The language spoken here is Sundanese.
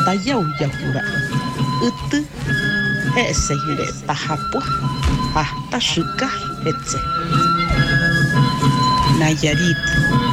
tajau yahura utu ese hile tajapua hasta shika etse Nayarit